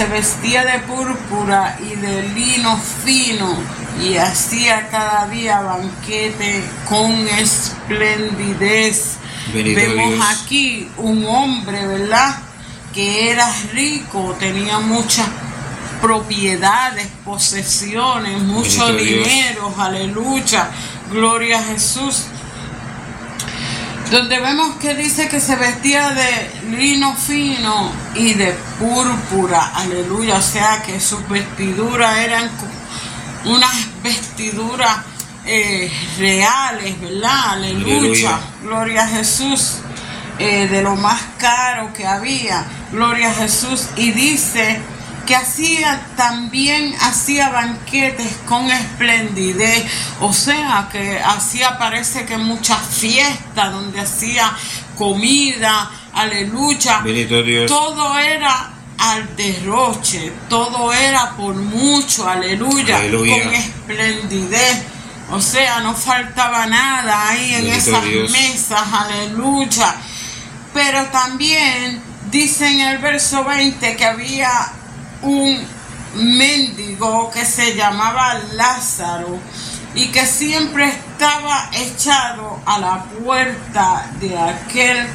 se vestía de púrpura y de lino fino y hacía cada día banquete con esplendidez. Bendito Vemos Dios. aquí un hombre, ¿verdad?, que era rico, tenía muchas propiedades, posesiones, mucho Bendito dinero, aleluya, gloria a Jesús. Donde vemos que dice que se vestía de lino fino y de púrpura, aleluya, o sea que sus vestiduras eran unas vestiduras reales, ¿verdad? Aleluya, Aleluya. gloria a Jesús, de lo más caro que había, gloria a Jesús. Y dice que también hacía banquetes con esplendidez, o sea que parece que muchas fiestas donde hacía comida, aleluya. Bendito Dios. Todo era al derroche, todo era por mucho, aleluya, Aleluya. con esplendidez. O sea, no faltaba nada ahí en Bendito esas Dios. mesas, aleluya. Pero también dice en el verso 20 que había un mendigo que se llamaba Lázaro y que siempre estaba echado a la puerta de aquel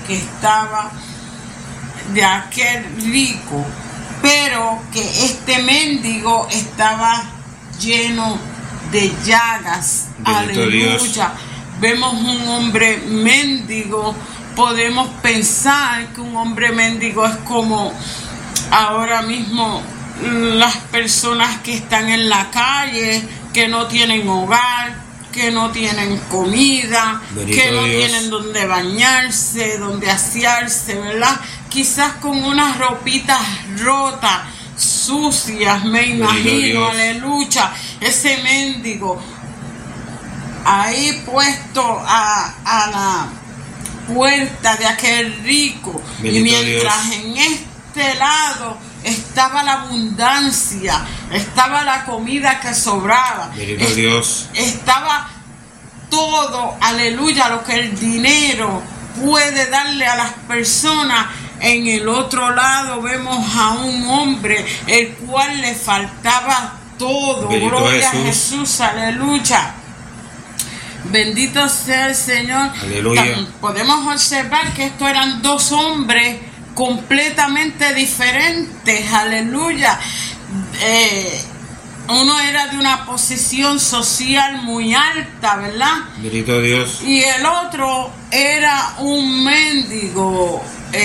rico, pero que este mendigo estaba lleno de llagas. Bendito Aleluya. Dios. Vemos un hombre mendigo, podemos pensar que un hombre mendigo es como ahora mismo las personas que están en la calle, que no tienen hogar, que no tienen comida, Bendito que no Dios. tienen donde bañarse, donde asearse, ¿verdad? Quizás con unas ropitas rotas, sucias, me imagino, Dios. aleluya. Ese mendigo ahí puesto a la puerta de aquel rico. Bendito Y mientras Dios. en este lado estaba la abundancia, estaba la comida que sobraba, Bendito Dios. estaba todo, aleluya, lo que el dinero puede darle a las personas. En el otro lado vemos a un hombre el cual le faltaba todo. Bendito Gloria Jesús. a Jesús, aleluya. Bendito sea el Señor. Aleluya. Podemos observar que estos eran dos hombres completamente diferentes, aleluya. Uno era de una posición social muy alta, ¿verdad? Bendito Dios. Y el otro era un mendigo.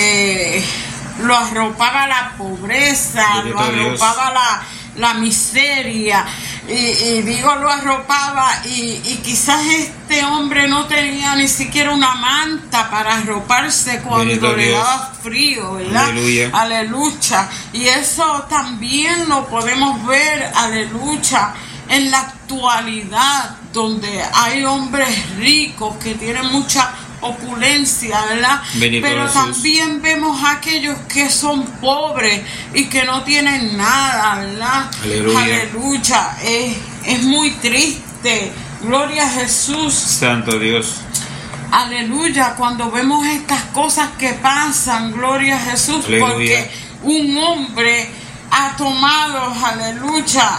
Lo arropaba la pobreza, Bendito lo arropaba la miseria. Y digo, lo arropaba y quizás este hombre no tenía ni siquiera una manta para arroparse cuando Bendito le Dios. daba frío, ¿verdad? Aleluya. Aleluya. Y eso también lo podemos ver, aleluya, en la actualidad, donde hay hombres ricos que tienen mucha opulencia, ¿verdad? Bendito Pero Jesús. también vemos a aquellos que son pobres y que no tienen nada, ¿verdad? Aleluya. Aleluya. Es muy triste. Gloria a Jesús. Santo Dios. Aleluya, cuando vemos estas cosas que pasan, gloria a Jesús, Aleluya. porque un hombre ha tomado, aleluya,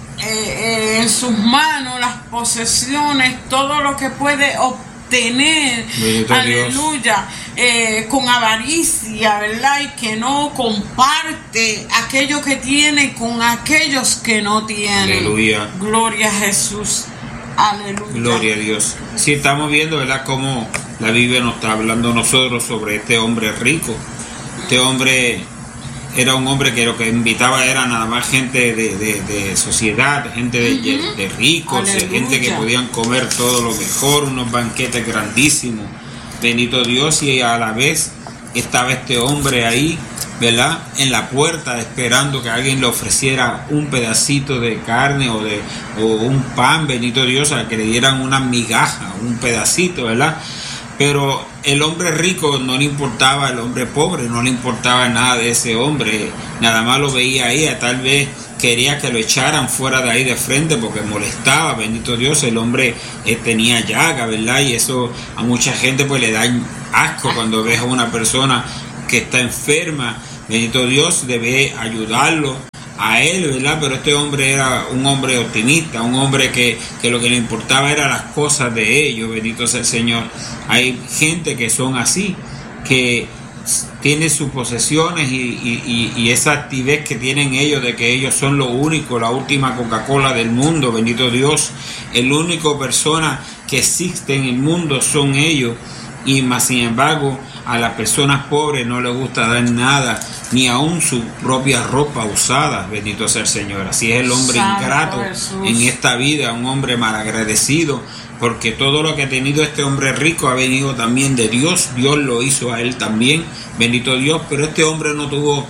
en sus manos las posesiones, todo lo que puede obtener, Bendito aleluya, con avaricia, ¿verdad? Y que no comparte aquello que tiene con aquellos que no tienen. Aleluya. Gloria a Jesús. Aleluya. Gloria a Dios. Sí, estamos viendo, ¿verdad?, cómo la Biblia nos está hablando a nosotros sobre este hombre rico. Este hombre era un hombre que lo que invitaba era nada más gente de sociedad, gente de ricos, Aleluya. gente que podían comer todo lo mejor, unos banquetes grandísimos. Bendito Dios. Y a la vez estaba este hombre ahí, ¿verdad?, en la puerta esperando que alguien le ofreciera un pedacito de carne o un pan, bendito Dios, a que le dieran una migaja, un pedacito, ¿verdad? Pero el hombre rico no le importaba, el hombre pobre no le importaba nada de ese hombre, nada más lo veía ahí, tal vez quería que lo echaran fuera de ahí de frente porque molestaba, bendito Dios. El hombre tenía llaga, ¿verdad? Y eso a mucha gente pues le da asco cuando ves a una persona que está enferma. Bendito Dios, debe ayudarlo, a él, ¿verdad? Pero este hombre era un hombre optimista, un hombre que lo que le importaba eran las cosas de ellos, bendito sea el Señor. Hay gente que son así, que tiene sus posesiones y esa actividad que tienen ellos de que ellos son lo único, la última Coca-Cola del mundo, bendito Dios. El único persona que existe en el mundo son ellos, y más sin embargo a las personas pobres no les gusta dar nada, ni aún su propia ropa usada, bendito sea el Señor. Así es el hombre Santo ingrato Jesús. en esta vida, un hombre malagradecido, porque todo lo que ha tenido este hombre rico ha venido también de Dios. Dios lo hizo a él también, bendito Dios, pero este hombre no tuvo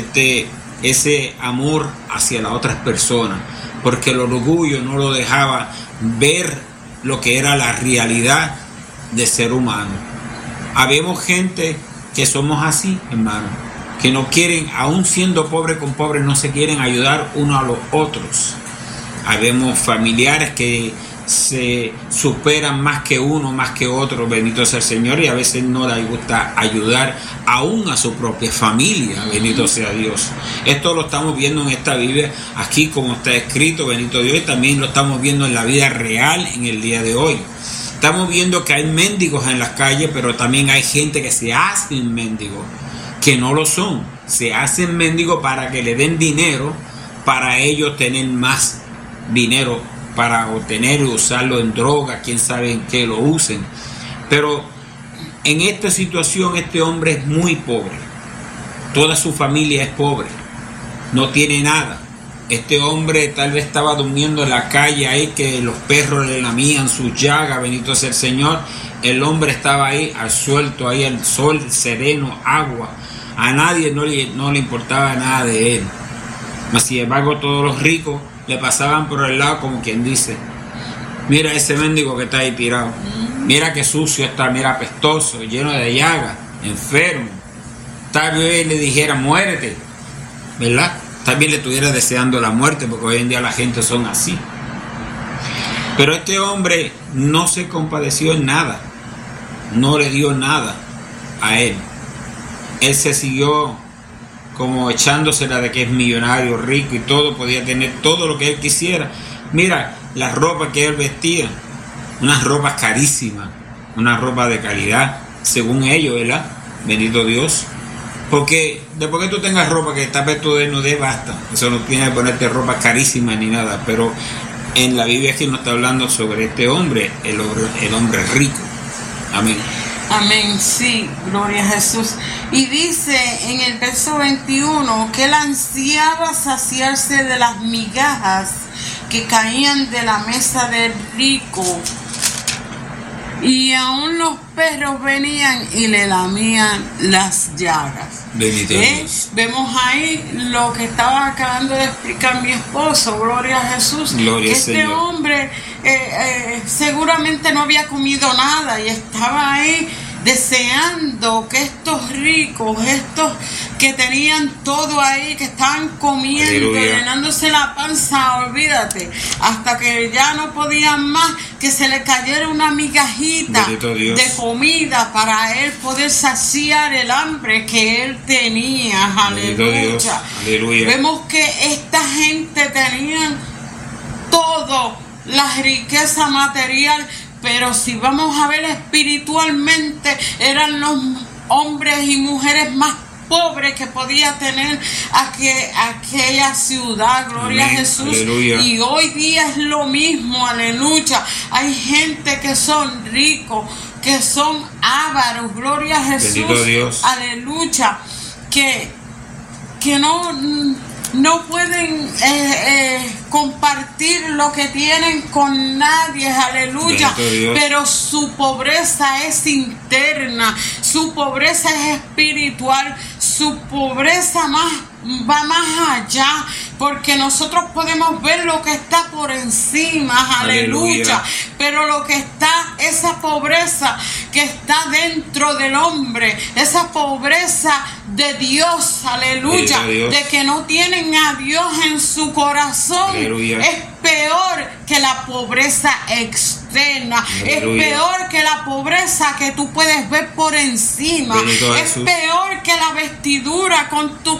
ese amor hacia las otras personas, porque el orgullo no lo dejaba ver lo que era la realidad de ser humano. Habemos gente que somos así, hermano, que no quieren, aún siendo pobre con pobre, no se quieren ayudar uno a los otros. Habemos familiares que se superan más que uno, más que otro, bendito sea el Señor, y a veces no les gusta ayudar aún a su propia familia, bendito sea Dios. Esto lo estamos viendo en esta Biblia, aquí como está escrito, bendito Dios, y también lo estamos viendo en la vida real en el día de hoy. Estamos viendo que hay mendigos en las calles, pero también hay gente que se hacen mendigos, que no lo son. Se hacen mendigos para que le den dinero, para ellos tener más dinero, para obtener y usarlo en droga, quién sabe en qué lo usen. Pero en esta situación este hombre es muy pobre. Toda su familia es pobre, no tiene nada. Este hombre tal vez estaba durmiendo en la calle ahí, que los perros le lamían sus llagas, bendito sea el Señor. El hombre estaba ahí al suelto, ahí al sol sereno, agua. A nadie no le importaba nada de él. Mas sin embargo todos los ricos le pasaban por el lado como quien dice: mira ese mendigo que está ahí tirado, mira qué sucio está, mira apestoso, lleno de llagas, enfermo. Tal vez le dijera muérete, ¿verdad? También le estuviera deseando la muerte, porque hoy en día la gente son así. Pero este hombre no se compadeció en nada, no le dio nada a él. Él se siguió como echándosela de que es millonario, rico y todo, podía tener todo lo que él quisiera. Mira las ropas que él vestía, unas ropas carísimas, una ropa de calidad, según ellos, ¿verdad? Bendito Dios. Porque después que tú tengas ropa que tape tu desnudez, basta. Eso no tiene que ponerte ropa carísima ni nada. Pero en la Biblia aquí nos está hablando sobre este hombre, el hombre rico. Amén. Amén, sí, gloria a Jesús. Y dice en el verso 21 que él ansiaba saciarse de las migajas que caían de la mesa del rico, y aún los perros venían y le lamían las llagas. Bendito Dios. Vemos ahí lo que estaba acabando de explicar mi esposo, gloria a Jesús. Gloria al este Señor. hombre seguramente no había comido nada y estaba ahí deseando que estos ricos, estos que tenían todo ahí, que estaban comiendo, Aleluya, llenándose la panza, olvídate, hasta que ya no podían más, que se le cayera una migajita Bendito Dios. de comida para él poder saciar el hambre que él tenía. Bendito Dios. Aleluya. Aleluya. Vemos que esta gente tenía todo, la riqueza material, pero si vamos a ver espiritualmente, eran los hombres y mujeres más pobres que podía tener aquella ciudad, gloria Amén. a Jesús. Aleluya. Y hoy día es lo mismo, aleluya. Hay gente que son ricos, que son ávaros, gloria a Jesús. Bendito Dios. Aleluya. Que no pueden compartir lo que tienen con nadie, aleluya, pero su pobreza es interna, su pobreza es espiritual, su pobreza va más allá, porque nosotros podemos ver lo que está por encima, aleluya, pero lo que está, esa pobreza que está dentro del hombre, esa pobreza de Dios, aleluya, de que no tienen a Dios en su corazón, aleluya, es peor que la pobreza externa, aleluya, es peor que la pobreza que tú puedes ver por encima, es peor que la vestidura con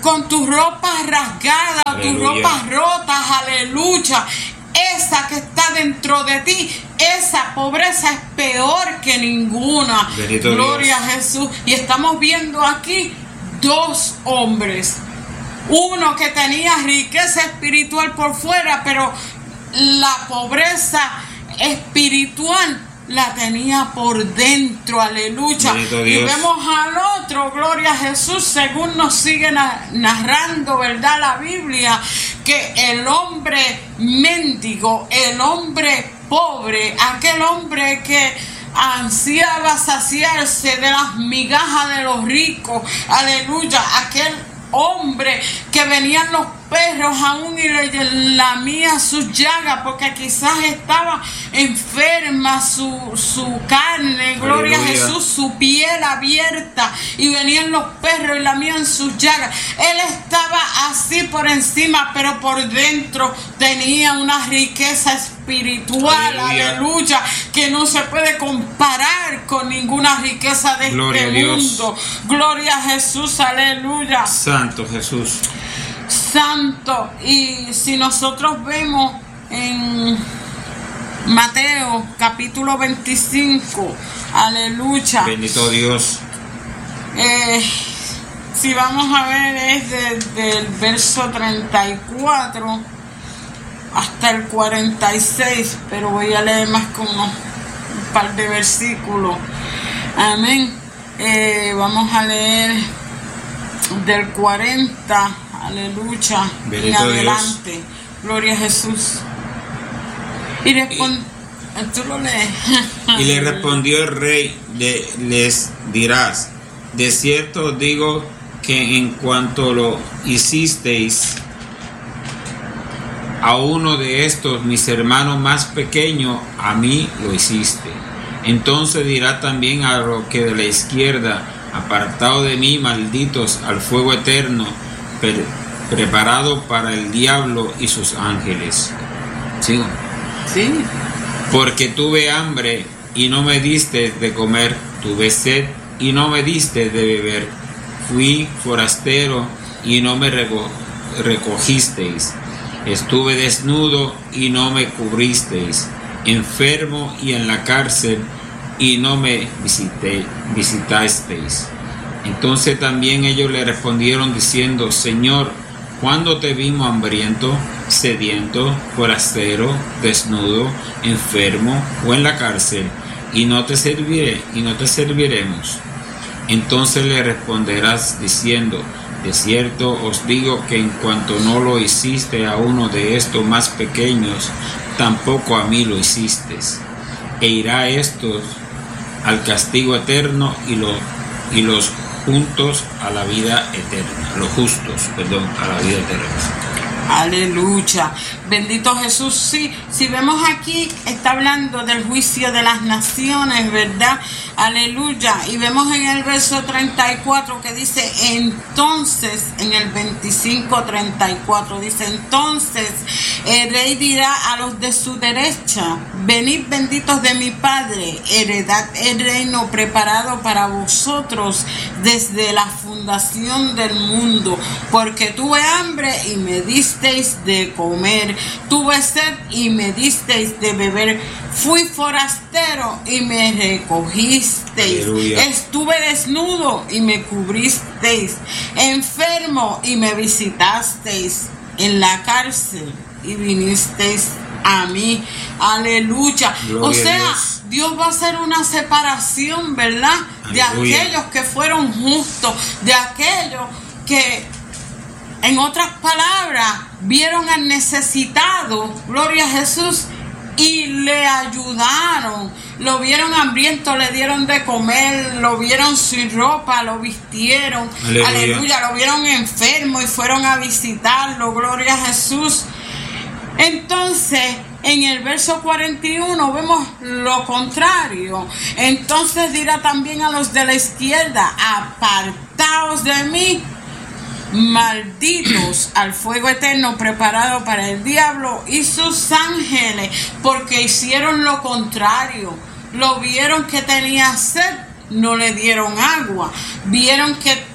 con tus ropas rasgadas, tus ropas rotas, aleluya. Esa que está dentro de ti, esa pobreza es peor que ninguna. Bendito Gloria Dios. a Jesús. Y estamos viendo aquí 2 hombres. Uno que tenía riqueza espiritual por fuera, pero la pobreza espiritual la tenía por dentro, aleluya. Y vemos al otro, gloria a Jesús, según nos sigue narrando, ¿verdad? La Biblia, que el hombre mendigo, el hombre pobre, aquel hombre que ansiaba saciarse de las migajas de los ricos, aleluya, aquel hombre que venían los perros aún y le lamían sus llagas porque quizás estaba enferma su carne, gloria a Jesús, su piel abierta, y venían los perros y lamían sus llagas. Él estaba así por encima, pero por dentro tenía una riqueza espiritual, aleluya, que no se puede comparar con ninguna riqueza de Gloria este mundo. Gloria a Jesús, aleluya. Santo Jesús. Santo. Y si nosotros vemos en Mateo capítulo 25, aleluya. Bendito Dios. Si vamos a ver es desde el verso 34 hasta el 46, pero voy a leer más como un par de versículos. Amén. Vamos a leer del 40, aleluya, en adelante. Dios. Gloria a Jesús. Y tú lo lees. Y le respondió el rey, les dirás: de cierto os digo que en cuanto lo hicisteis a uno de estos mis hermanos más pequeños, a mí lo hiciste. Entonces dirá también a los que de la izquierda: apartado de mí, malditos, al fuego eterno, preparado para el diablo y sus ángeles. ¿Sigo? Sí. Porque tuve hambre y no me diste de comer, tuve sed y no me diste de beber, fui forastero y no me recogisteis, estuve desnudo y no me cubristeis, enfermo y en la cárcel y no me visitasteis. Entonces también ellos le respondieron diciendo: Señor, ¿cuándo te vimos hambriento, sediento, forastero, desnudo, enfermo o en la cárcel, y no te serviremos? Entonces le responderás diciendo: de cierto os digo que en cuanto no lo hiciste a uno de estos más pequeños, tampoco a mí lo hiciste. E irá estos al castigo eterno y los justos a la vida eterna. A la vida eterna. Aleluya. Bendito Jesús. Sí, si vemos aquí, está hablando del juicio de las naciones, ¿verdad? Aleluya. Y vemos en el verso 34 que dice: entonces, en el 25:34 dice: entonces el rey dirá a los de su derecha: venid benditos de mi Padre, heredad el reino preparado para vosotros desde la fundación del mundo, porque tuve hambre y me disteis de comer, tuve sed y me disteis de beber, fui forastero y me recogisteis, Aleluya. Estuve desnudo y me cubristeis, enfermo y me visitasteis, en la cárcel y vinisteis a mí. Aleluya. Gloria o sea, Dios va a hacer una separación, ¿verdad? De Aleluya. aquellos que fueron justos, de aquellos que, en otras palabras, vieron al necesitado, gloria a Jesús, y le ayudaron. Lo vieron hambriento, le dieron de comer, lo vieron sin ropa, lo vistieron. Aleluya. Aleluya. Lo vieron enfermo y fueron a visitarlo, gloria a Jesús. Entonces, en el verso 41 vemos lo contrario. Entonces dirá también a los de la izquierda: apartaos de mí, malditos, al fuego eterno preparado para el diablo y sus ángeles, porque hicieron lo contrario. Lo vieron que tenía sed, no le dieron agua. Vieron que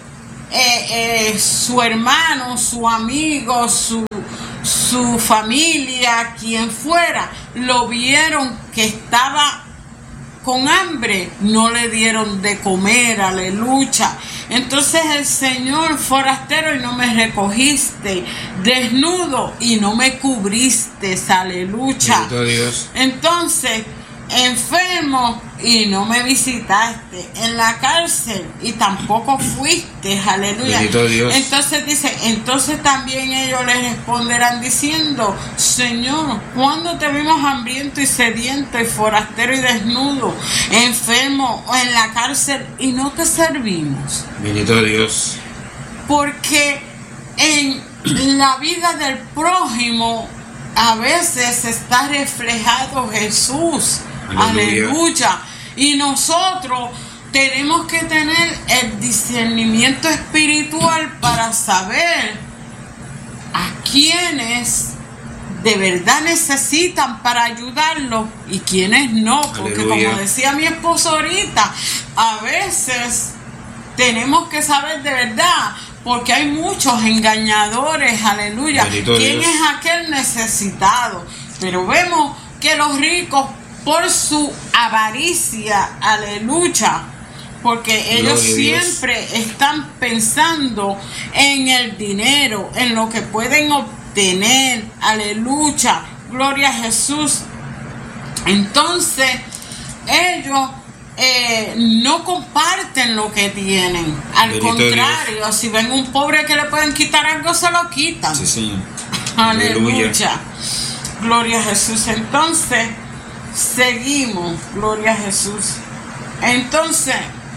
su hermano, su amigo, su familia, quien fuera, lo vieron que estaba con hambre, no le dieron de comer, aleluya. Entonces el Señor, forastero y no me recogiste, desnudo y no me cubriste, aleluya. Dios. Entonces, enfermo y no me visitaste, en la cárcel y tampoco fuiste, aleluya. Dios. Entonces dice, entonces también ellos les responderán diciendo, Señor, ¿cuándo te vimos hambriento y sediento y forastero y desnudo, enfermo o en la cárcel y no te servimos? Bendito Dios. Porque en la vida del prójimo a veces está reflejado Jesús. Aleluya. Y nosotros tenemos que tener el discernimiento espiritual para saber a quienes de verdad necesitan para ayudarlos y quienes no. Porque como decía mi esposo ahorita, a veces tenemos que saber de verdad, porque hay muchos engañadores, aleluya. ¿Quién es aquel necesitado? Pero vemos que los ricos, por su avaricia, aleluya, porque ellos siempre están pensando en el dinero, en lo que pueden obtener, aleluya, gloria a Jesús. Entonces, ellos no comparten lo que tienen. Al contrario, Dios. Si ven un pobre que le pueden quitar algo, se lo quitan. Sí, Señor. Aleluya. Gloria a Jesús. Entonces, seguimos. Gloria a Jesús. Entonces,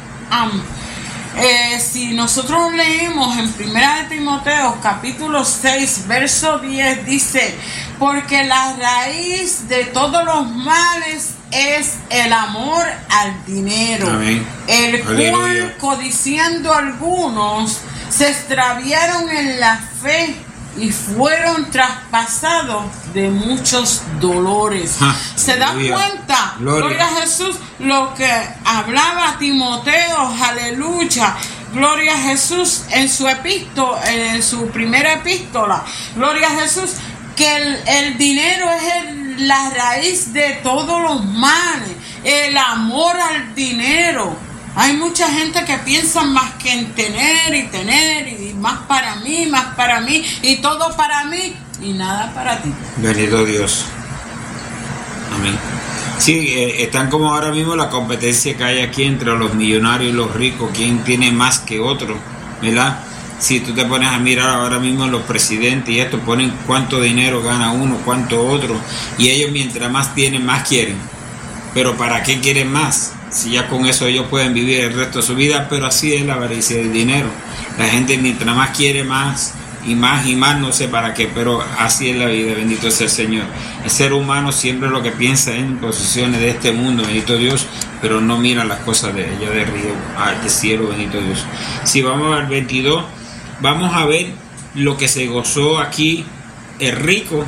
si nosotros leemos en 1 Timoteo capítulo 6 verso 10, dice, porque la raíz de todos los males es el amor al dinero. Amén. El cual, codiciando algunos, se extraviaron en la fe y fueron traspasados de muchos dolores. ¿Se dan cuenta? Gloria a Jesús, lo que hablaba Timoteo, aleluya. Gloria a Jesús en su epístola, en su primera epístola. Gloria a Jesús, que el dinero es la raíz de todos los males, el amor al dinero. Hay mucha gente que piensa más que en tener y más para mí y todo para mí y nada para ti. Bendito Dios. Amén. Sí, están como ahora mismo la competencia que hay aquí entre los millonarios y los ricos, quién tiene más que otro, ¿verdad? Si tú te pones a mirar ahora mismo los presidentes y esto, ponen cuánto dinero gana uno, cuánto otro, y ellos mientras más tienen, más quieren. Pero ¿para qué quieren más? Si ya con eso ellos pueden vivir el resto de su vida, pero así es la avaricia del dinero. La gente mientras más quiere más y más, no sé para qué, pero así es la vida, bendito sea el Señor. El ser humano siempre lo que piensa en posiciones de este mundo, bendito Dios, pero no mira las cosas de allá de río, de cielo, bendito Dios. Si vamos al 22, vamos a ver lo que se gozó aquí el rico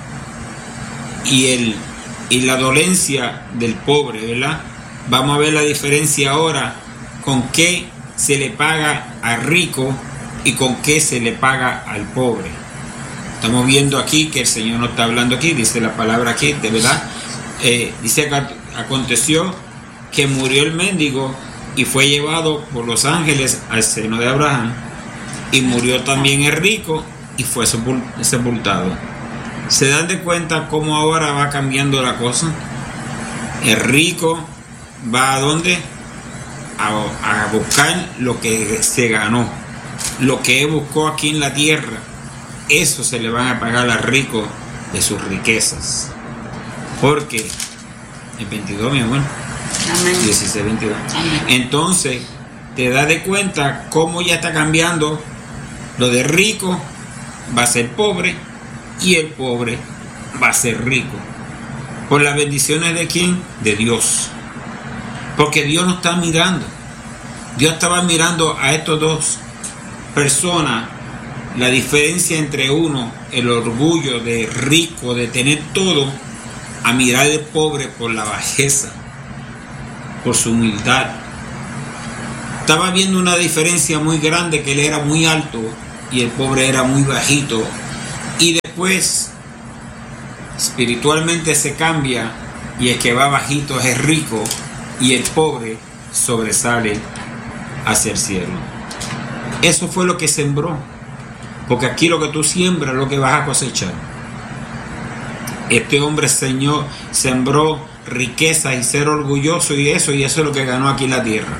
y la dolencia del pobre, ¿verdad? Vamos a ver la diferencia ahora con qué se le paga al rico y con qué se le paga al pobre. Estamos viendo aquí que el Señor nos está hablando aquí, dice la palabra aquí, de verdad. Dice que aconteció que murió el mendigo y fue llevado por los ángeles al seno de Abraham, y murió también el rico y fue sepultado. ¿Se dan de cuenta cómo ahora va cambiando la cosa? El rico va a dónde? A buscar lo que se ganó, lo que él buscó aquí en la tierra. Eso se le van a pagar al rico de sus riquezas. Porque el 22, mi amor. Amén. 16, 22. Amén. Entonces te das de cuenta cómo ya está cambiando. Lo de rico va a ser pobre y el pobre va a ser rico. ¿Por las bendiciones de quién? De Dios. Porque Dios no está mirando. Dios estaba mirando a estos dos personas, la diferencia entre uno, el orgullo de rico, de tener todo, a mirar al pobre por la bajeza, por su humildad. Estaba viendo una diferencia muy grande, que él era muy alto y el pobre era muy bajito. Y después espiritualmente se cambia y el que va bajito es el rico y el pobre sobresale hacia el cielo. Eso fue lo que sembró, porque aquí lo que tú siembras es lo que vas a cosechar. Este hombre sembró riqueza y ser orgulloso y eso es lo que ganó aquí en la tierra.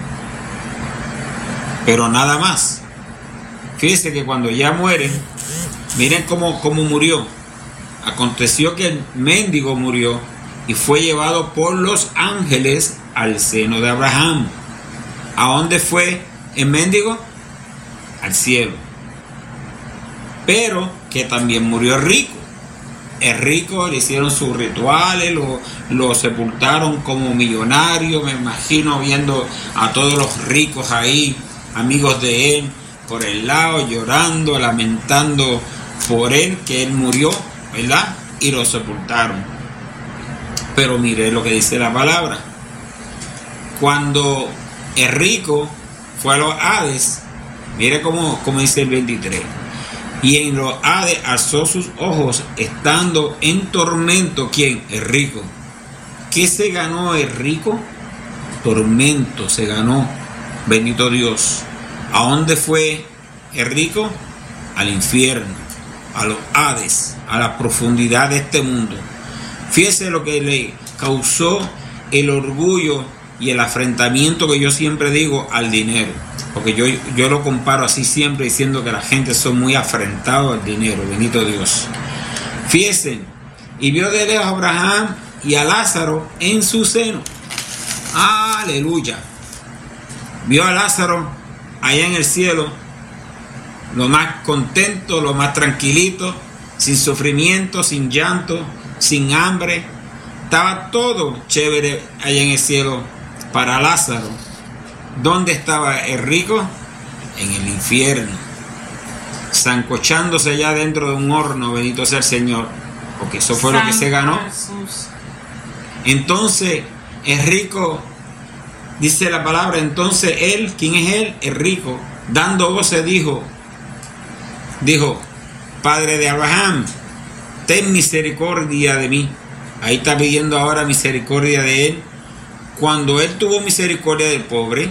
Pero nada más. Fíjense que cuando ya muere, miren cómo murió. Aconteció que el mendigo murió y fue llevado por los ángeles al seno de Abraham. ¿A dónde fue el mendigo? Al cielo. Pero que también murió el rico. El rico le hicieron sus rituales, lo sepultaron como millonario. Me imagino viendo a todos los ricos ahí, amigos de él, por el lado, llorando, lamentando por él, que él murió, ¿verdad? Y lo sepultaron. Pero mire lo que dice la palabra. Cuando el rico fue a los Hades, mire cómo dice el 23. Y en los Hades alzó sus ojos, estando en tormento. ¿Quién? El rico. ¿Qué se ganó el rico? Tormento se ganó. Bendito Dios. ¿A dónde fue el rico? Al infierno, a los Hades, a la profundidad de este mundo. Fíjese lo que le causó el orgullo y el afrentamiento, que yo siempre digo, al dinero. Porque yo lo comparo así siempre, diciendo que la gente son muy afrentados al dinero. Bendito Dios. Fíjense, y vio de lejos a Abraham y a Lázaro en su seno. Aleluya. Vio a Lázaro allá en el cielo, lo más contento, lo más tranquilito, sin sufrimiento, sin llanto, sin hambre. Estaba todo chévere allá en el cielo para Lázaro. ¿Dónde estaba el rico? En el infierno, sancochándose allá dentro de un horno. Bendito sea el Señor, porque eso fue lo que se ganó. Entonces el rico, dice la palabra, entonces él, ¿quién es él? El rico, dando voces dijo, Padre de Abraham, ten misericordia de mí. Ahí está pidiendo ahora misericordia de él. Cuando él tuvo misericordia del pobre,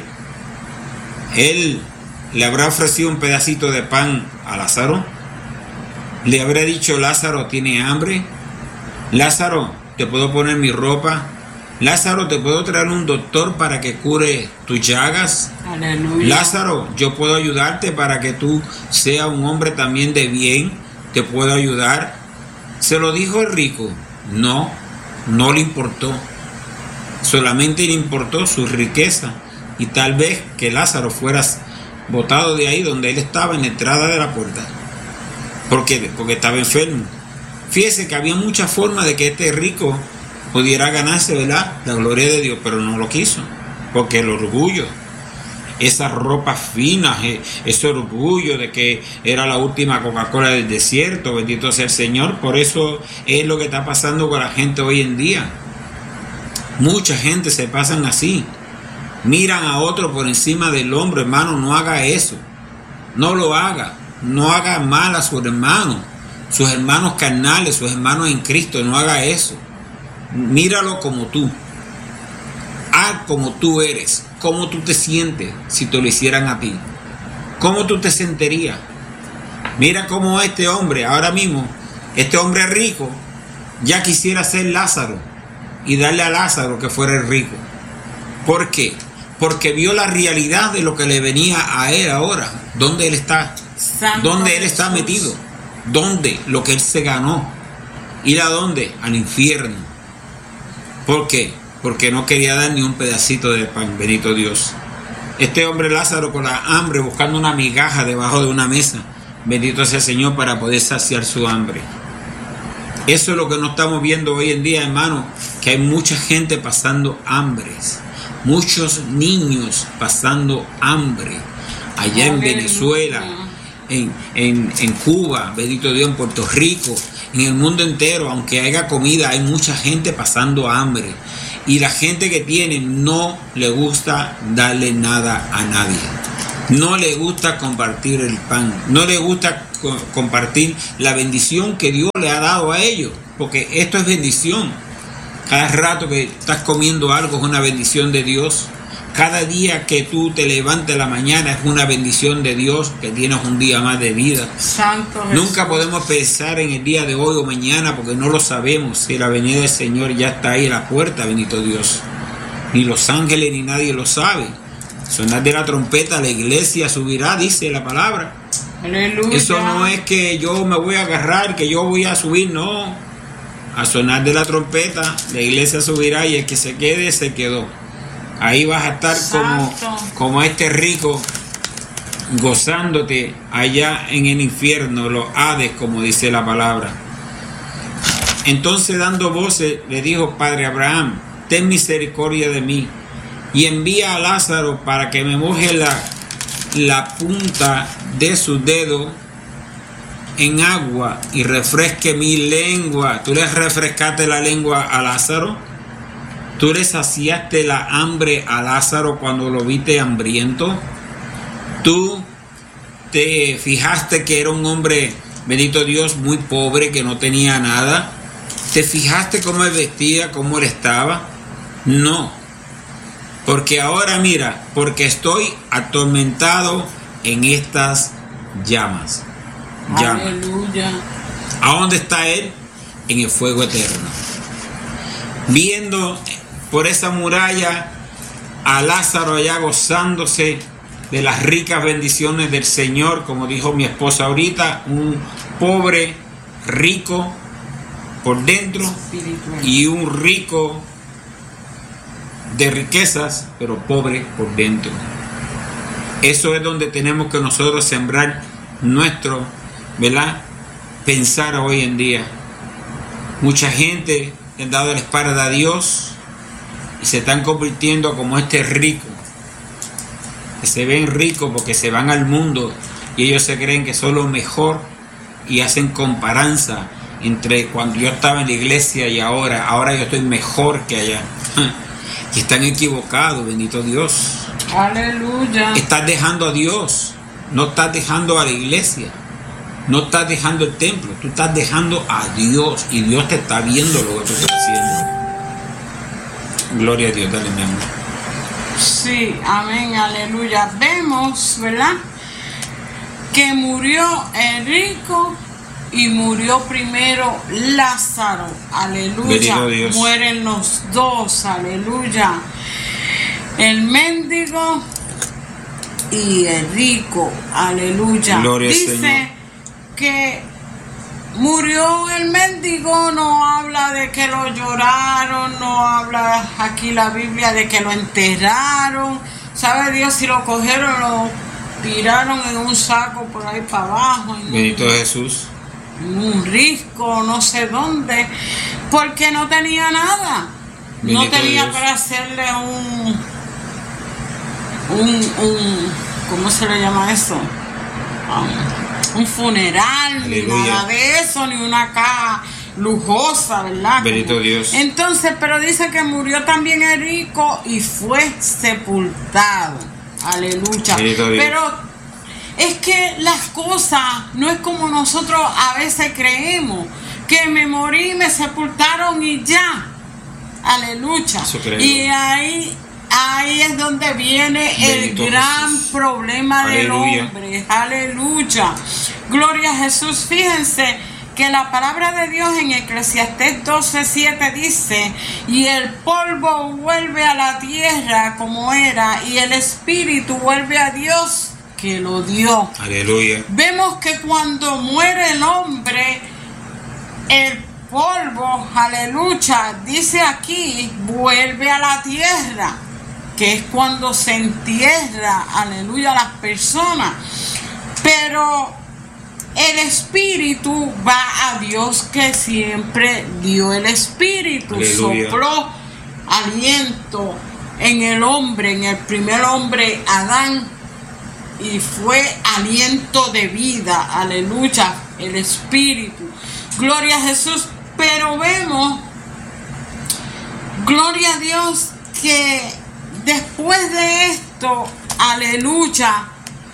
él le habrá ofrecido un pedacito de pan a Lázaro. Le habrá dicho, Lázaro tiene hambre. Lázaro, te puedo poner mi ropa. Lázaro, te puedo traer un doctor para que cure tus llagas. Aleluya. Lázaro, yo puedo ayudarte para que tú seas un hombre también de bien. Te puedo ayudar. ¿Se lo dijo el rico? No le importó. Solamente le importó su riqueza y tal vez que Lázaro fuera botado de ahí donde él estaba, en la entrada de la puerta. Porque estaba enfermo. Fíjese que había muchas formas de que este rico pudiera ganarse, ¿verdad?, la gloria de Dios, pero no lo quiso. Porque el orgullo, esas ropas finas, ese orgullo de que era la última Coca-Cola del desierto, bendito sea el Señor. Por eso es lo que está pasando con la gente hoy en día. Mucha gente se pasan así, miran a otro por encima del hombro. Hermano, no haga eso, no lo haga, no haga mal a sus hermanos carnales, sus hermanos en Cristo. No haga eso. Míralo como tú, haz como tú eres. ¿Cómo tú te sientes si te lo hicieran a ti? ¿Cómo tú te sentirías? Mira cómo este hombre, ahora mismo, este hombre rico, ya quisiera ser Lázaro y darle a Lázaro que fuera el rico. ¿Por qué? Porque vio la realidad de lo que le venía a él ahora. ¿Dónde él está? ¿Dónde él está metido? ¿Dónde? Lo que él se ganó. ¿Ir a dónde? Al infierno. ¿Por qué? Porque no quería dar ni un pedacito de pan. Bendito Dios. Este hombre Lázaro, con la hambre, buscando una migaja debajo de una mesa. Bendito sea el Señor, para poder saciar su hambre. Eso es lo que no estamos viendo hoy en día, hermano, que hay mucha gente pasando hambres, muchos niños pasando hambre, allá en Venezuela, en Cuba, bendito Dios, en Puerto Rico, en el mundo entero. Aunque haya comida, hay mucha gente pasando hambre. Y la gente que tiene no le gusta darle nada a nadie. No le gusta compartir el pan. No le gusta compartir la bendición que Dios le ha dado a ellos. Porque esto es bendición. Cada rato que estás comiendo algo es una bendición de Dios. Cada día que tú te levantes a la mañana es una bendición de Dios, que tienes un día más de vida. Santo Jesús. Nunca podemos pensar en el día de hoy o mañana porque no lo sabemos. Si la venida del Señor ya está ahí a la puerta, bendito Dios. Ni los ángeles ni nadie lo sabe. Sonar de la trompeta, la iglesia subirá, dice la palabra. Aleluya. Eso no es que yo me voy a agarrar, que yo voy a subir, no. A sonar de la trompeta, la iglesia subirá y el que se quede, se quedó. Ahí vas a estar como este rico, gozándote allá en el infierno, los Hades, como dice la palabra. Entonces, dando voces, le dijo: Padre Abraham, ten misericordia de mí y envía a Lázaro para que me moje la punta de su dedo en agua y refresque mi lengua. ¿Tú le refrescaste la lengua a Lázaro? ¿Tú le saciaste la hambre a Lázaro cuando lo viste hambriento? ¿Tú te fijaste que era un hombre, bendito Dios, muy pobre, que no tenía nada? ¿Te fijaste cómo él vestía, cómo él estaba? No. Porque ahora mira, porque estoy atormentado en estas llamas. Aleluya. ¿A dónde está él? En el fuego eterno. Viendo por esa muralla a Lázaro allá gozándose de las ricas bendiciones del Señor, como dijo mi esposa ahorita, un pobre rico por dentro y un rico de riquezas, pero pobre por dentro. Eso es donde tenemos que nosotros sembrar nuestro, ¿verdad?, pensar hoy en día. Mucha gente ha dado la espalda a Dios y se están convirtiendo como este rico, que se ven ricos porque se van al mundo y ellos se creen que son lo mejor y hacen comparanza entre cuando yo estaba en la iglesia y ahora yo estoy mejor que allá. Y están equivocados, bendito Dios. Aleluya. Estás dejando a Dios, no estás dejando a la iglesia, no estás dejando el templo, tú estás dejando a Dios y Dios te está viendo lo que tú estás haciendo. Gloria a Dios, dale, mi amor. Sí, amén, aleluya. Vemos, ¿verdad?, que murió el rico y murió primero Lázaro. Aleluya. Mueren los dos. Aleluya. El mendigo y el rico. Aleluya. Gloria al Señor. Dice que murió el mendigo, no habla de que lo lloraron, no habla aquí la Biblia de que lo enterraron. ¿Sabe Dios si lo cogieron, lo tiraron en un saco por ahí para abajo? Bendito Jesús. En un risco, no sé dónde, porque no tenía nada. Bendito no tenía Dios. para hacerle ¿cómo se le llama eso? Un funeral, Aleluya. Ni nada de eso, ni una caja lujosa, ¿verdad? Bendito Dios. Entonces, pero dice que murió también el rico y fue sepultado. Aleluya. Bendito Dios. Pero es que las cosas no es como nosotros a veces creemos, que me morí, me sepultaron y ya. Aleluya. Eso creo. Y ahí es donde viene Bendito el gran Jesús. problema del Aleluya. hombre. Aleluya. Gloria a Jesús. Fíjense que la palabra de Dios en Eclesiastés 12:7 dice: y el polvo vuelve a la tierra como era, y el espíritu vuelve a Dios que lo dio. Aleluya. Vemos que cuando muere el hombre, el polvo, aleluya, dice aquí, vuelve a la tierra, que es cuando se entierra, aleluya, las personas. Pero el espíritu va a Dios, que siempre dio el espíritu. Aleluya. Sopló aliento en el hombre, en el primer hombre, Adán, y fue aliento de vida, aleluya, el espíritu. Gloria a Jesús. Pero vemos Gloria a Dios que después de esto, aleluya,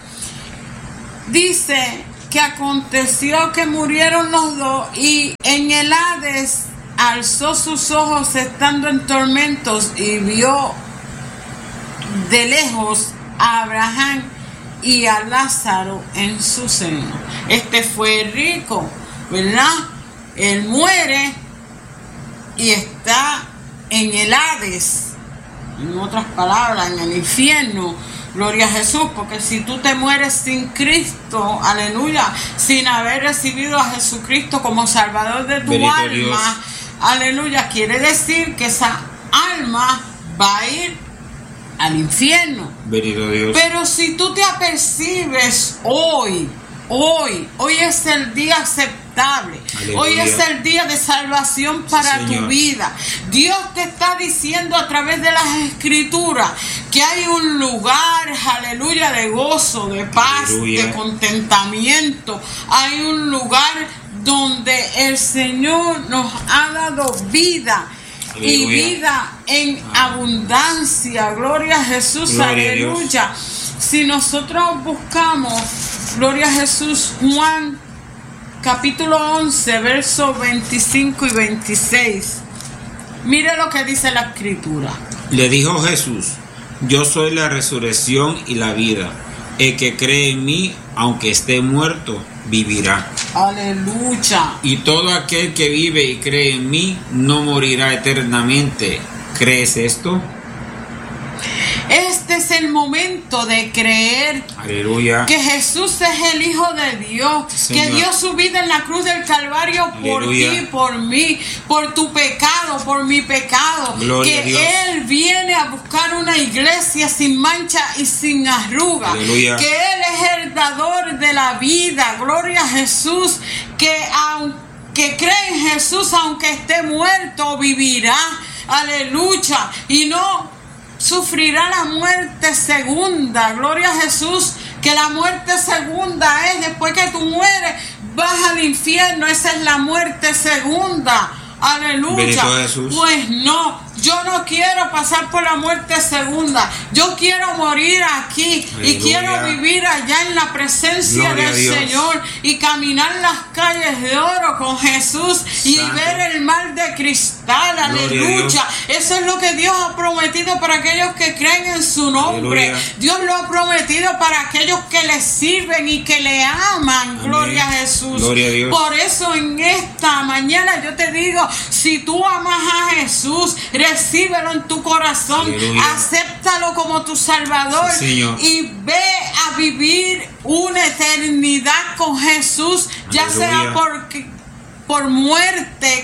dice que aconteció que murieron los dos y en el Hades alzó sus ojos estando en tormentos y vio de lejos a Abraham y a Lázaro en su seno. Este fue rico, ¿verdad? Él muere y está en el Hades, en otras palabras, en el infierno. Gloria a Jesús, porque si tú te mueres sin Cristo, aleluya, sin haber recibido a Jesucristo como Salvador de tu Bendito alma, Dios. Aleluya, quiere decir que esa alma va a ir al infierno. Bendito Dios. Pero si tú te apercibes hoy es el día aceptable. Aleluya. Hoy es el día de salvación para Señor. tu vida. Dios te está diciendo a través de las escrituras que hay un lugar, aleluya, de gozo, de paz, Aleluya. de contentamiento. Hay un lugar donde el Señor nos ha dado vida. Y Aleluya. vida en abundancia. Gloria a Jesús, Gloria a Dios. aleluya. Si nosotros buscamos, gloria a Jesús, Juan capítulo 11, versos 25 y 26. Mire lo que dice la escritura. Le dijo Jesús: yo soy la resurrección y la vida. El que cree en mí, aunque esté muerto, vivirá. Aleluya. Y todo aquel que vive y cree en mí no morirá eternamente. ¿Crees esto? Este es el momento de creer Aleluya. que Jesús es el Hijo de Dios, Señor. que dio su vida en la cruz del Calvario por Aleluya. ti, por mí, por tu pecado, por mi pecado. Gloria a que Dios. Él viene a buscar una iglesia sin mancha y sin arruga. Aleluya. Que Él es el dador de la vida. Gloria a Jesús. Que aunque cree en Jesús, aunque esté muerto, vivirá. Aleluya. Y no sufrirá la muerte segunda. Gloria a Jesús, que la muerte segunda es después que tú mueres, vas al infierno. Esa es la muerte segunda. Aleluya. Bendito Jesús. Pues no, yo no quiero pasar por la muerte segunda. Yo quiero morir aquí. Aleluya. Y quiero vivir allá en la presencia Gloria a del Dios. Señor y caminar las calles de oro con Jesús y Santo. ver el mar de cristal. Gloria a Aleluya. Dios. Eso es lo que Dios ha prometido para aquellos que creen en su nombre. Aleluya. Dios lo ha prometido para aquellos que le sirven y que le aman. Amén. Gloria a Jesús. Gloria a Dios. Por eso en esta mañana yo te digo, si tú amas a Jesús, recíbelo en tu corazón. Aleluya. Acéptalo como tu Salvador. Sí, Señor. Y ve a vivir una eternidad con Jesús, ya Aleluya. sea por muerte,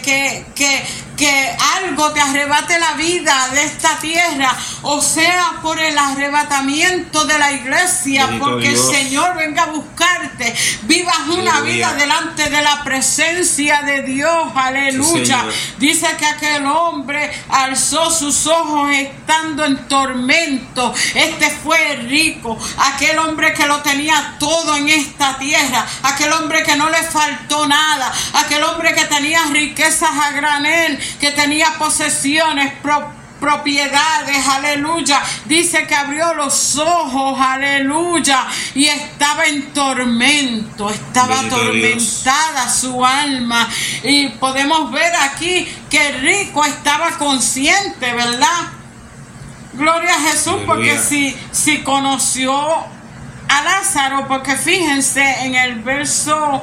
que algo te arrebate la vida de esta tierra, o sea por el arrebatamiento de la iglesia, Bendito porque Dios. el Señor venga a buscarte, vivas una Aleluya. vida delante de la presencia de Dios. Aleluya. Señor. Dice que aquel hombre alzó sus ojos estando en tormento. Este fue rico, aquel hombre que lo tenía todo en esta tierra, aquel hombre que no le faltó nada, aquel hombre que tenía riquezas a granel, que tenía posesiones, propiedades, aleluya. Dice que abrió los ojos, aleluya, y estaba en tormento, estaba Bendito atormentada su alma. Y podemos ver aquí que el rico estaba consciente, ¿verdad? Gloria a Jesús. Aleluya. Porque si conoció a Lázaro, porque fíjense en el verso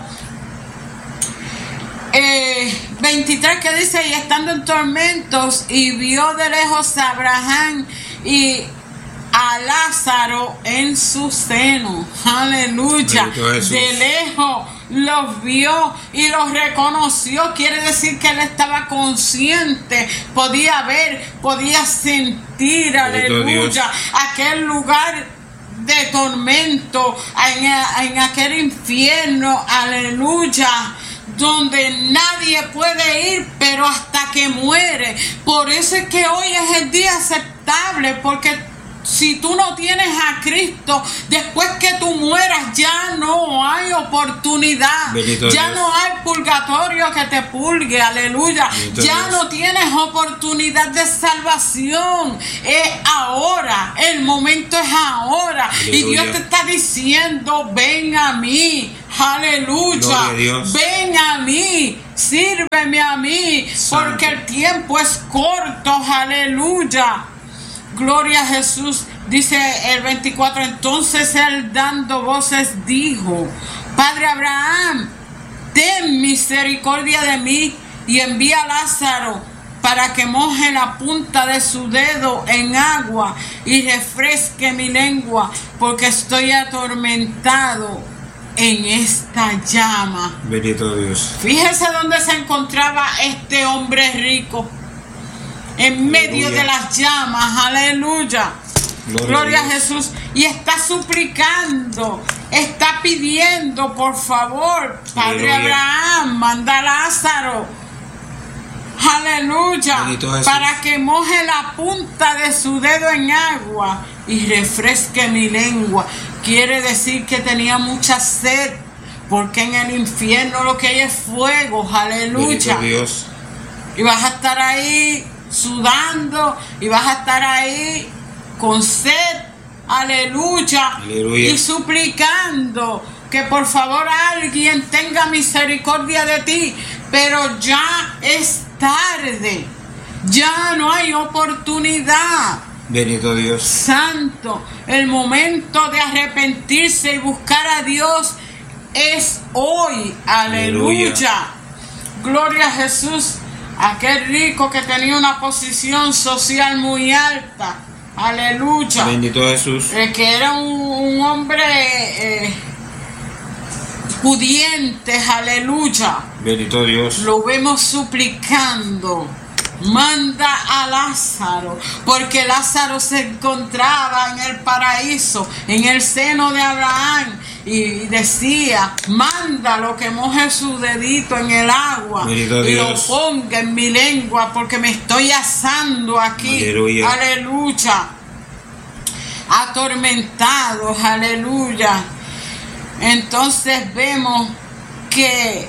23 que dice: y estando en tormentos, y vio de lejos a Abraham y a Lázaro en su seno. Aleluya. Bendito Jesús. De lejos los vio y los reconoció. Quiere decir que él estaba consciente, podía ver, podía sentir, Bendito aleluya, Dios. aquel lugar de tormento, en aquel infierno, aleluya, donde nadie puede ir, pero hasta que muere. Por eso es que hoy es el día aceptable, porque si tú no tienes a Cristo, después que tú mueras ya no hay oportunidad. Ya no hay purgatorio que te purgue, aleluya. Ya no tienes oportunidad de salvación. Es ahora, el momento es ahora. Y Dios te está diciendo, ven a mí, aleluya. Ven a mí, sírveme a mí, porque el tiempo es corto, aleluya. Gloria a Jesús. Dice el 24, entonces él dando voces dijo, Padre Abraham, ten misericordia de mí y envía a Lázaro para que moje la punta de su dedo en agua y refresque mi lengua, porque estoy atormentado en esta llama. Bendito Dios. Fíjese dónde se encontraba este hombre rico. En medio de las llamas, aleluya. Gloria a Jesús. Y está suplicando, está pidiendo, por favor, Padre Abraham, manda a Lázaro, aleluya, para que moje la punta de su dedo en agua y refresque mi lengua. Quiere decir que tenía mucha sed, porque en el infierno lo que hay es fuego, aleluya. Dios. Y vas a estar ahí sudando y vas a estar ahí con sed, aleluya, y suplicando que por favor alguien tenga misericordia de ti, pero ya es tarde, ya no hay oportunidad. Bendito Dios. Santo, el momento de arrepentirse y buscar a Dios es hoy, aleluya. Gloria a Jesús. Aquel rico que tenía una posición social muy alta, aleluya. Bendito Jesús. Que era un hombre pudiente, aleluya. Bendito Dios. Lo vemos suplicando, manda a Lázaro, porque Lázaro se encontraba en el paraíso, en el seno de Abraham. Y decía, mándalo que moje su dedito en el agua y lo ponga en mi lengua, porque me estoy asando aquí. Aleluya. Aleluya. Atormentados, aleluya. Entonces vemos que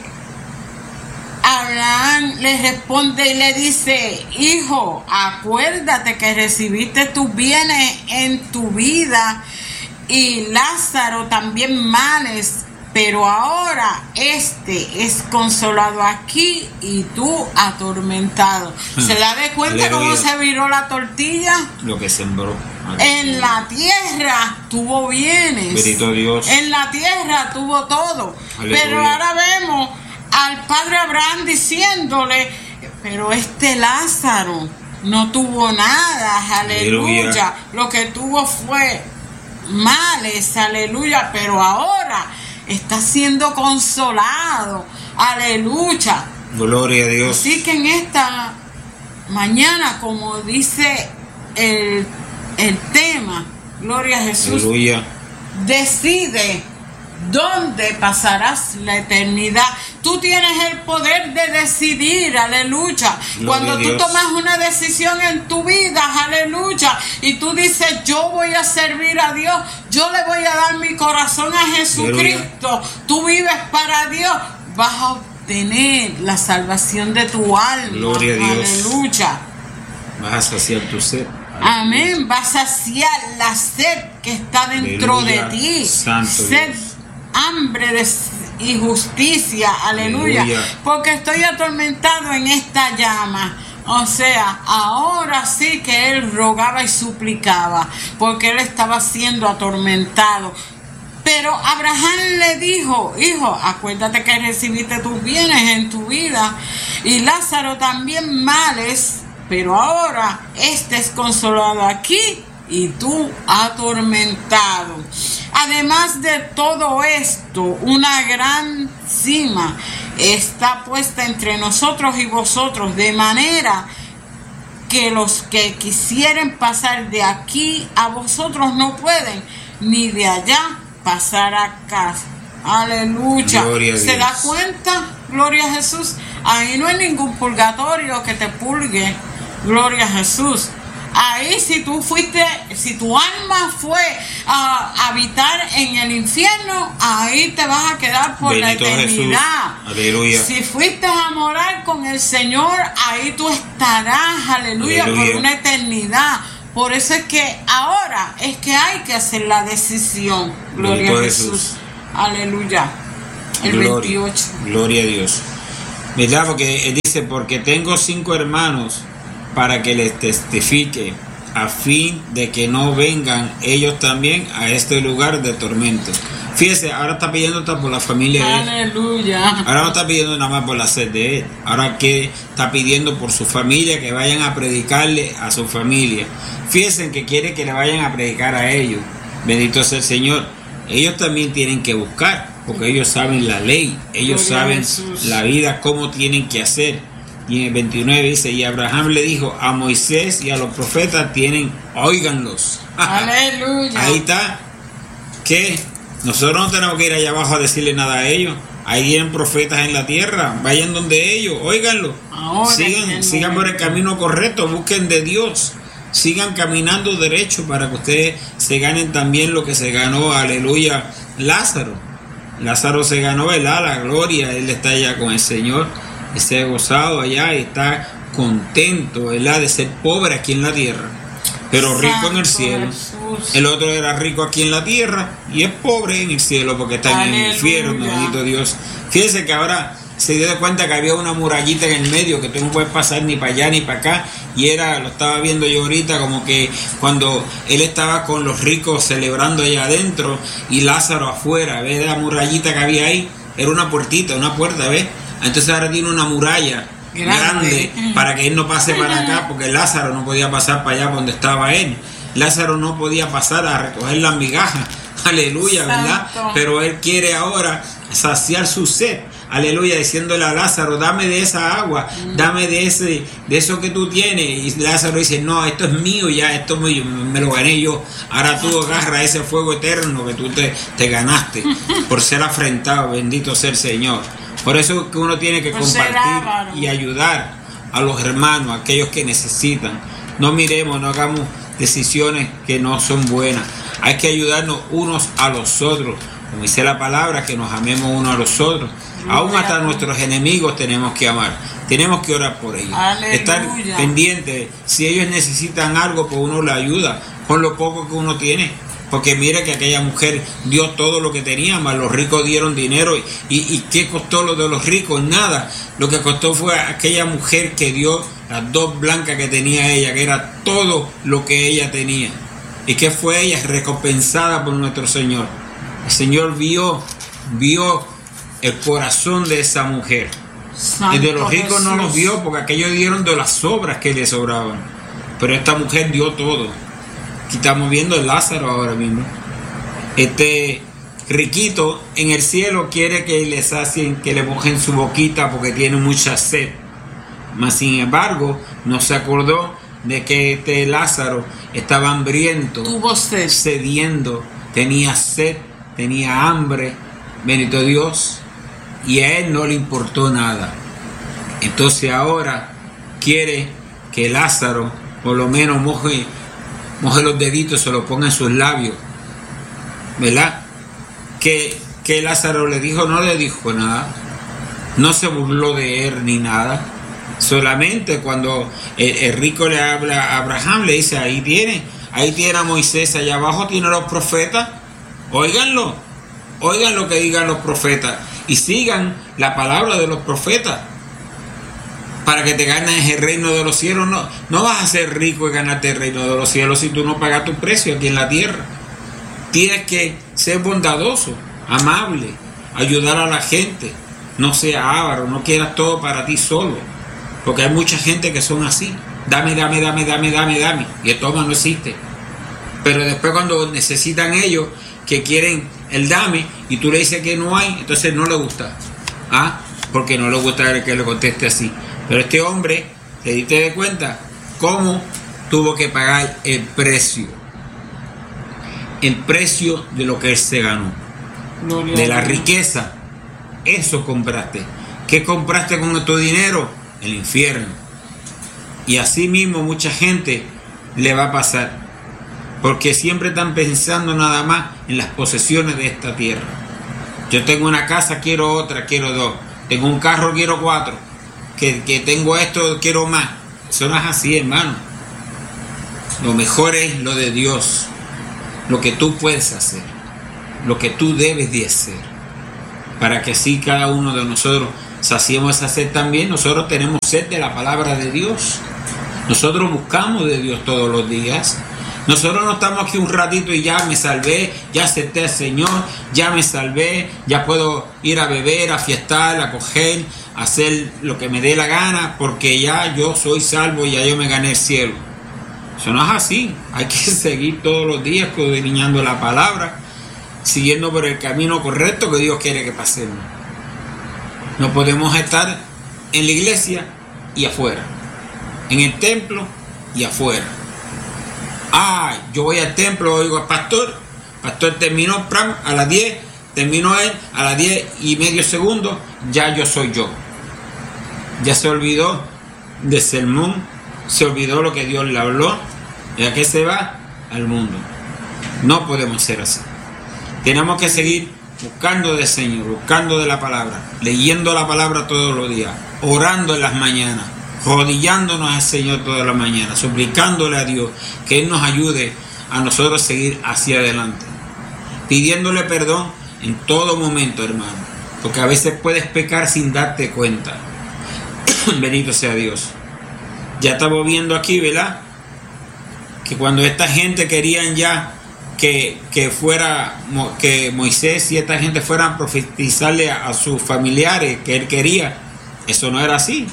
Abraham le responde y le dice, hijo, acuérdate que recibiste tus bienes en tu vida y Lázaro también males, pero ahora este es consolado aquí y tú atormentado. ¿Se da de cuenta cómo se viró la tortilla? Lo que sembró. En la tierra tuvo bienes. Bendito Dios. En la tierra tuvo todo. Aleluya. Pero ahora vemos al padre Abraham diciéndole, pero este Lázaro no tuvo nada, aleluya. Lo que tuvo fue males, aleluya, pero ahora está siendo consolado, aleluya. Gloria a Dios. Así que en esta mañana, como dice el tema, gloria a Jesús, aleluya, decide dónde pasarás la eternidad. Tú tienes el poder de decidir, aleluya. Cuando tú tomas una decisión en tu vida, aleluya, y tú dices, yo voy a servir a Dios, yo le voy a dar mi corazón a Jesucristo, aleluya. Tú vives para Dios, vas a obtener la salvación de tu alma. Gloria a Dios. Aleluya. Vas a saciar tu sed. Amén. Vas a saciar la sed que está dentro aleluya. De ti. Santo sed, Dios. Hambre y justicia, aleluya, porque estoy atormentado en esta llama. O sea, ahora sí que él rogaba y suplicaba, porque él estaba siendo atormentado. Pero Abraham le dijo, hijo, acuérdate que recibiste tus bienes en tu vida y Lázaro también males, pero ahora este es consolado aquí y tú atormentado. Además de todo esto, una gran cima está puesta entre nosotros y vosotros, de manera que los que quisieren pasar de aquí a vosotros no pueden, ni de allá pasar acá. Aleluya. ¿Se da cuenta? Gloria a Jesús. Ahí no hay ningún purgatorio que te purgue. Gloria a Jesús. Ahí si tu alma fue a habitar en el infierno, ahí te vas a quedar por Bendito la eternidad. Jesús. Aleluya. Si fuiste a morar con el Señor, ahí tú estarás, aleluya, por una eternidad. Por eso es que ahora es que hay que hacer la decisión. Gloria a Jesús. Aleluya. El 28. Gloria a Dios. ¿Verdad? Porque él dice, porque tengo 5 hermanos para que les testifique, a fin de que no vengan ellos también a este lugar de tormento. Fíjese, ahora está pidiendo hasta por la familia de él. Aleluya. Ahora no está pidiendo nada más por la sed de él. Ahora que está pidiendo por su familia, que vayan a predicarle a su familia. Fíjense que quiere que le vayan a predicar a ellos. Bendito sea el Señor. Ellos también tienen que buscar, porque ellos saben la ley. Ellos saben la vida, cómo tienen que hacer. Y en el 29 dice, y Abraham le dijo a Moisés y a los profetas óiganlos. Aleluya. Ahí está. ¿Qué? Nosotros no tenemos que ir allá abajo a decirle nada a ellos. Ahí tienen profetas en la tierra. Vayan donde ellos, óiganlo. Sigan por el camino correcto, busquen de Dios. Sigan caminando derecho para que ustedes se ganen también lo que se ganó, aleluya, Lázaro. Lázaro se ganó, ¿verdad? La gloria, él está allá con el Señor. Está gozado allá y está contento, ¿verdad?, de ser pobre aquí en la tierra, pero rico en el cielo. Jesús. El otro era rico aquí en la tierra y es pobre en el cielo porque está en el infierno, bendito Dios. Fíjense que ahora se dio cuenta que había una murallita en el medio que tú no puedes pasar ni para allá ni para acá, y lo estaba viendo yo ahorita, como que cuando él estaba con los ricos celebrando allá adentro y Lázaro afuera, ¿ves? La murallita que había ahí era una puertita, una puerta, ¿ves? Entonces ahora tiene una muralla grande para que él no pase para acá, porque Lázaro no podía pasar para allá donde estaba él. Lázaro no podía pasar a recoger las migajas, aleluya, ¿verdad? Pero él quiere ahora saciar su sed, aleluya, diciéndole a Lázaro, dame de esa agua, dame de eso que tú tienes. Y Lázaro dice, no, esto es mío ya, esto me lo gané yo. Ahora tú agarra ese fuego eterno que tú te ganaste por ser afrentado, bendito sea el Señor. Por eso que uno tiene que compartir y ayudar a los hermanos, a aquellos que necesitan. No miremos, no hagamos decisiones que no son buenas. Hay que ayudarnos unos a los otros. Como dice la palabra, que nos amemos unos a los otros. Aún hasta nuestros enemigos tenemos que amar. Tenemos que orar por ellos. Aleluya. Estar pendientes. Si ellos necesitan algo, pues uno les ayuda con lo poco que uno tiene. Porque mira que aquella mujer dio todo lo que tenía, más los ricos dieron dinero. ¿Y qué costó lo de los ricos? Nada. Lo que costó fue aquella mujer que dio las 2 blancas que tenía ella, que era todo lo que ella tenía. ¿Y qué fue ella? Recompensada por nuestro Señor. El Señor vio el corazón de esa mujer. Santo Y de los ricos Jesús. no los vio, porque aquellos dieron de las sobras que les sobraban. Pero esta mujer dio todo. Aquí estamos viendo el Lázaro ahora mismo. Este riquito en el cielo quiere que le sacien, que le mojen su boquita porque tiene mucha sed. Mas sin embargo, no se acordó de que este Lázaro estaba hambriento, Tuvo sed. sediento, tenía sed, tenía hambre, bendito Dios, y a él no le importó nada. Entonces ahora quiere que Lázaro por lo menos moje los deditos, se lo ponga en sus labios, ¿verdad? Que Lázaro le dijo, no le dijo nada, no se burló de él ni nada. Solamente cuando el rico le habla a Abraham, le dice, ahí tiene a Moisés, allá abajo tiene a los profetas, óiganlo, oigan lo que digan los profetas y sigan la palabra de los profetas para que te ganes el reino de los cielos. No vas a ser rico y ganarte el reino de los cielos si tú no pagas tu precio aquí en la tierra. Tienes que ser bondadoso, amable, ayudar a la gente, no seas avaro, no quieras todo para ti solo, porque hay mucha gente que son así, dame, y el toma no existe. Pero después cuando necesitan ellos, que quieren el dame, y tú le dices que no hay, entonces no le gusta, porque no le gusta que le conteste así. Pero este hombre, ¿te diste de cuenta cómo tuvo que pagar el precio? El precio de lo que él se ganó, de la riqueza. Eso compraste. ¿Qué compraste con tu dinero? El infierno. Y así mismo mucha gente le va a pasar. Porque siempre están pensando nada más en las posesiones de esta tierra. Yo tengo una casa, quiero otra, quiero dos. Tengo un carro, quiero 4. Que tengo esto, quiero más. Eso no es así, hermano. Lo mejor es lo de Dios. Lo que tú puedes hacer. Lo que tú debes de hacer. Para que así cada uno de nosotros saciemos esa sed también. Nosotros tenemos sed de la palabra de Dios. Nosotros buscamos de Dios todos los días. Nosotros no estamos aquí un ratito y ya me salvé, ya acepté al Señor, ya me salvé, ya puedo ir a beber, a fiestar, a coger, a hacer lo que me dé la gana, porque ya yo soy salvo y ya yo me gané el cielo. Eso no es así. Hay que seguir todos los días escudriñando la palabra, siguiendo por el camino correcto que Dios quiere que pasemos. No podemos estar en la iglesia y afuera, en el templo y afuera. Yo voy al templo, oigo al pastor terminó a las 10, terminó él a las 10:30 segundos, ya yo soy yo. Ya se olvidó del sermón, se olvidó lo que Dios le habló, y a qué se va, al mundo. No podemos ser así. Tenemos que seguir buscando del Señor, buscando de la palabra, leyendo la palabra todos los días, orando en las mañanas, rodillándonos al Señor todas las mañanas, suplicándole a Dios que Él nos ayude a nosotros seguir hacia adelante, pidiéndole perdón en todo momento, hermano, porque a veces puedes pecar sin darte cuenta. Bendito sea Dios. Ya estamos viendo aquí, ¿verdad?, que cuando esta gente querían ya que Moisés y esta gente fueran a profetizarle a sus familiares que él quería, eso no era así.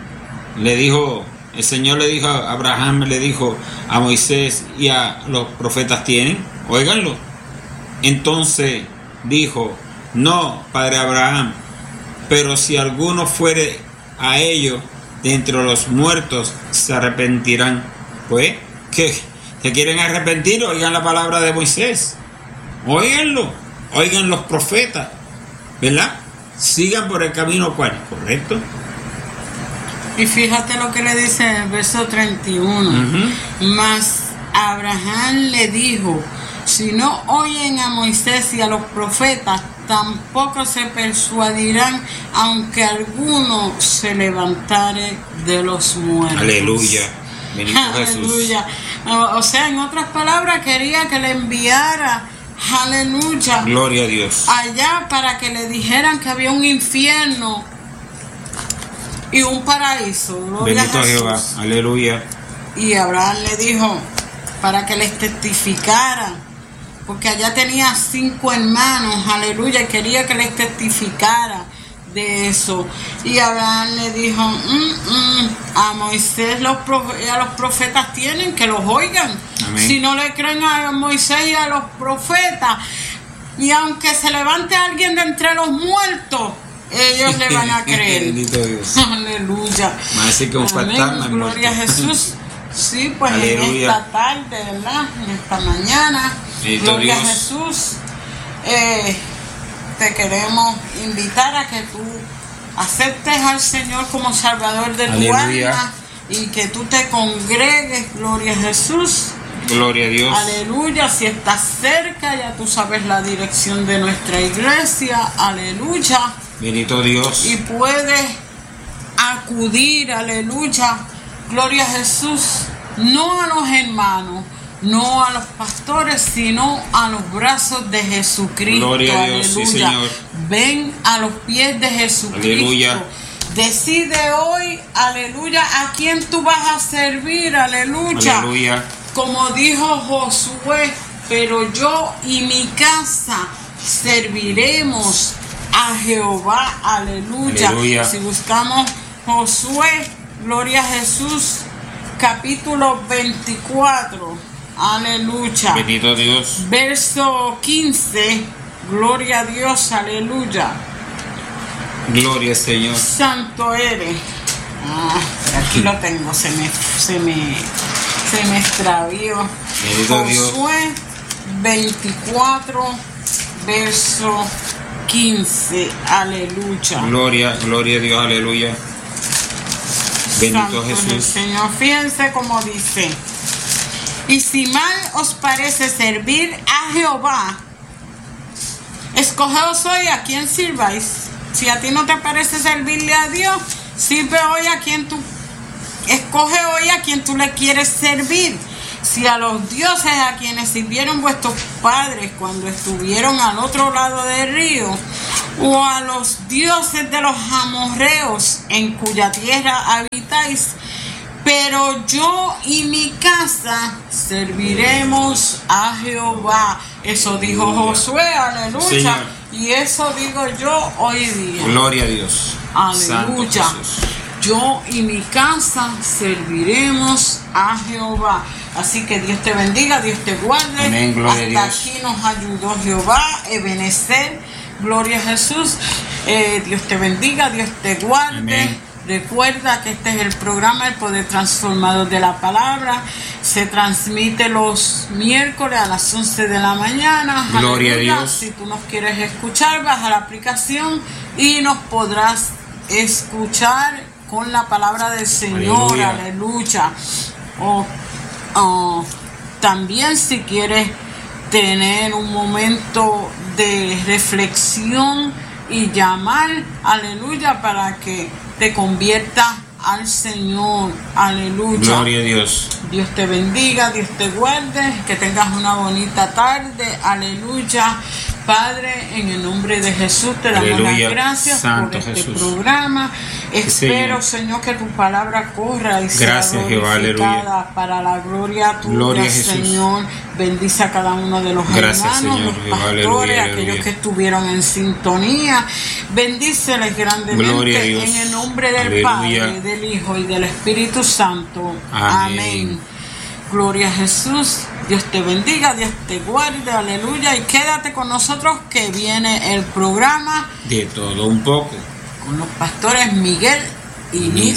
El Señor le dijo a Abraham, le dijo a Moisés y a los profetas tienen, óiganlo. Entonces dijo, no, padre Abraham, pero si alguno fuere a ellos de entre los muertos, se arrepentirán. Pues, ¿qué? ¿Se quieren arrepentir? Oigan la palabra de Moisés. Óiganlo, oigan los profetas, ¿verdad? Sigan por el camino cuál, ¿correcto? Y fíjate lo que le dice en el verso 31. Mas Abraham le dijo, si no oyen a Moisés y a los profetas, tampoco se persuadirán, aunque alguno se levantare de los muertos. Aleluya. Bendito Aleluya. Jesús. O sea, en otras palabras, quería que le enviara, aleluya, gloria a Dios, allá para que le dijeran que había un infierno y un paraíso. Gloria bendito a Jehová. Aleluya. Y Abraham le dijo para que les testificara, porque allá tenía 5 hermanos, aleluya, y quería que les testificara de eso. Y Abraham le dijo, a Moisés y a los profetas tienen que los oigan. Amén. Si no le creen a Moisés y a los profetas, y aunque se levante alguien de entre los muertos, ellos le van a creer. Bendito Dios. Aleluya. Así que un fantasma. Gloria a Jesús. Sí, pues aleluya. En esta tarde, ¿verdad? En esta mañana. Bendito Gloria Dios. a Jesús. Te queremos invitar a que tú aceptes al Señor como Salvador de tu alma y que tú te congregues. Gloria a Jesús. Gloria a Dios. Aleluya. Si estás cerca, ya tú sabes la dirección de nuestra iglesia. Aleluya. Bendito Dios. Y puedes acudir, aleluya, gloria a Jesús, no a los hermanos, no a los pastores, sino a los brazos de Jesucristo. Gloria a Dios, aleluya. sí, Señor. Ven a los pies de Jesucristo. Aleluya. Decide hoy, aleluya, a quién tú vas a servir, aleluya. Aleluya. Como dijo Josué, pero yo y mi casa serviremos a Jehová, aleluya. Aleluya. Si buscamos Josué, gloria a Jesús, capítulo 24, aleluya. Bendito Dios. Verso 15, gloria a Dios, aleluya. Gloria al Señor. Santo eres. Aquí lo tengo, se me extravió. Bendito Dios. Josué 24, verso 15, aleluya. Gloria a Dios, aleluya. Bendito Santo Jesús. el Señor, fíjense como dice, Y si mal os parece servir a Jehová, escogeos hoy a quién sirváis. Si a ti no te parece servirle a Dios, sirve hoy a quien tú, escoge hoy a quien tú le quieres servir. Si a los dioses a quienes sirvieron vuestros padres cuando estuvieron al otro lado del río, o a los dioses de los amorreos en cuya tierra habitáis, pero yo y mi casa serviremos a Jehová. Eso dijo Josué, aleluya. Señor. Y eso digo yo hoy día. Gloria a Dios. Aleluya. Santo Jesús. Yo y mi casa serviremos a Jehová. Así que Dios te bendiga, Dios te guarde. Amén, gloria a Hasta Dios. aquí nos ayudó Jehová, Ebenezer. Gloria a Jesús. Dios te bendiga, Dios te guarde. Amén. Recuerda que este es el programa El Poder Transformador de la Palabra. Se transmite los miércoles a las 11 de la mañana. Gloria a Aleluya. Dios. Si tú nos quieres escuchar, baja la aplicación y nos podrás escuchar con la palabra del Señor. Aleluya. Aleluya. También si quieres tener un momento de reflexión y llamar, aleluya, para que te conviertas al Señor. Aleluya. Gloria a Dios. Dios te bendiga, Dios te guarde, que tengas una bonita tarde. Aleluya. Padre, en el nombre de Jesús te damos Aleluya. las gracias Santo por este Jesús. programa. Espero, Señor. Señor, que tu palabra corra y sea Gracias, Jehová. glorificada Aleluya. para la gloria tuya, Gloria a Jesús. Señor. Bendice a cada uno de los Gracias, hermanos, Señor, los Jehová. pastores, Aleluya, aquellos aleluya. que estuvieron en sintonía. Bendíceles grandemente Gloria a Dios. en el nombre del Aleluya. Padre, del Hijo y del Espíritu Santo. Amén. Amén. Gloria a Jesús. Dios te bendiga, Dios te guarde, aleluya. Y quédate con nosotros que viene el programa De todo un poco. con los pastores Miguel y Miss